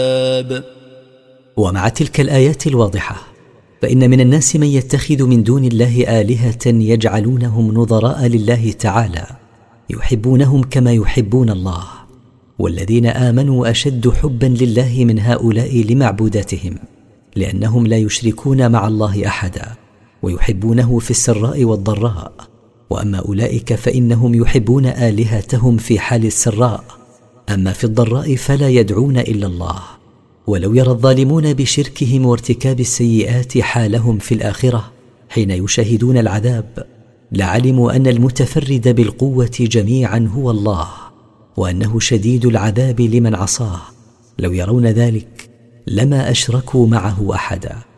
ومع تلك الآيات الواضحة فإن من الناس من يتخذ من دون الله آلهة يجعلونهم نظراء لله تعالى يحبونهم كما يحبون الله، والذين آمنوا أشد حبا لله من هؤلاء لمعبوداتهم، لأنهم لا يشركون مع الله أحدا ويحبونه في السراء والضراء. وأما أولئك فإنهم يحبون آلهتهم في حال السراء، أما في الضراء فلا يدعون إلا الله. ولو يرى الظالمون بشركهم وارتكاب السيئات حالهم في الآخرة حين يشاهدون العذاب لعلموا أن المتفرد بالقوة جميعا هو الله، وأنه شديد العذاب لمن عصاه. لو يرون ذلك لما أشركوا معه أحدا.